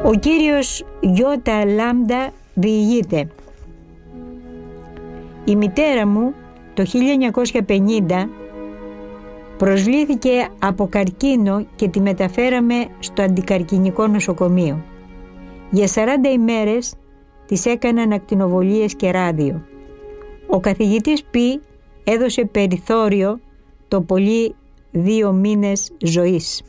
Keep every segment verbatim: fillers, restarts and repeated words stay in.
Ο κύριος Γιώτα Λάμδα διηγείται: η μητέρα μου το χίλια εννιακόσια πενήντα προσβλήθηκε από καρκίνο και τη μεταφέραμε στο αντικαρκινικό νοσοκομείο. Για σαράντα ημέρες της έκαναν ακτινοβολίες και ράδιο. Ο καθηγητής Πι έδωσε περιθώριο το πολύ δύο μήνες ζωής.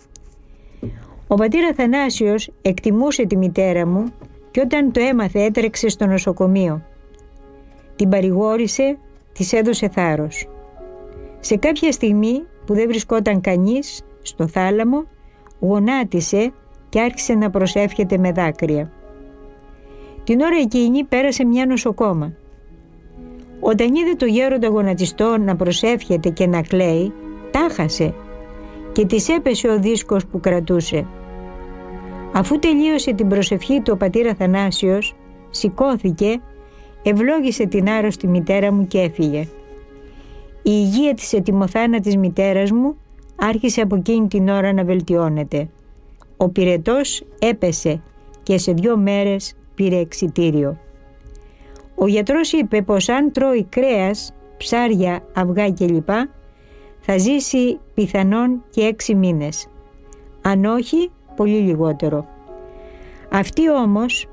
Ο πατήρ Αθανάσιος εκτιμούσε τη μητέρα μου και όταν το έμαθε έτρεξε στο νοσοκομείο. Την παρηγόρησε, της έδωσε θάρρος. Σε κάποια στιγμή που δεν βρισκόταν κανείς στο θάλαμο, γονάτισε και άρχισε να προσεύχεται με δάκρυα. Την ώρα εκείνη πέρασε μια νοσοκόμα. Όταν είδε το γέροντα γονατιστό να προσεύχεται και να κλαίει, τάχασε και της έπεσε ο δίσκος που κρατούσε. Αφού τελείωσε την προσευχή του ο πατήρ Αθανάσιος, σηκώθηκε, ευλόγησε την άρρωστη μητέρα μου και έφυγε. Η υγεία της ετοιμοθάνατης μητέρας μου άρχισε από εκείνη την ώρα να βελτιώνεται. Ο πυρετός έπεσε και σε δύο μέρες πήρε εξιτήριο. Ο γιατρός είπε πως αν τρώει κρέας, ψάρια, αυγά κλπ, θα ζήσει πιθανόν και έξι μήνες. Αν όχι, πολύ λιγότερο. Αυτή όμως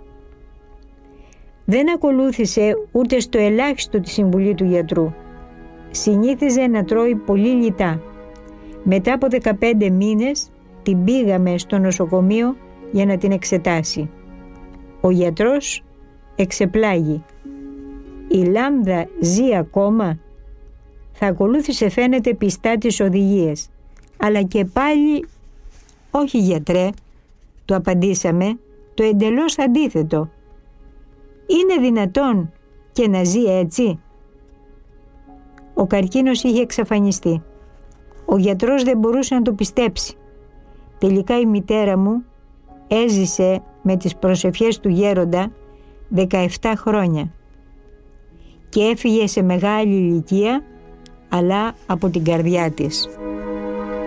δεν ακολούθησε ούτε στο ελάχιστο τη συμβουλή του γιατρού. Συνήθιζε να τρώει πολύ λιτά. Μετά από δεκαπέντε μήνες την πήγαμε στο νοσοκομείο για να την εξετάσει. Ο γιατρός εξεπλάγει. Η Λάμδα ζει ακόμα? Θα ακολούθησε φαίνεται πιστά τις οδηγίες. Αλλά και πάλι όχι γιατρέ, του απαντήσαμε, το εντελώς αντίθετο. Είναι δυνατόν και να ζει έτσι? Ο καρκίνος είχε εξαφανιστεί. Ο γιατρός δεν μπορούσε να το πιστέψει. Τελικά η μητέρα μου έζησε με τις προσευχές του γέροντα δεκαεπτά χρόνια και έφυγε σε μεγάλη ηλικία, αλλά από την καρδιά της.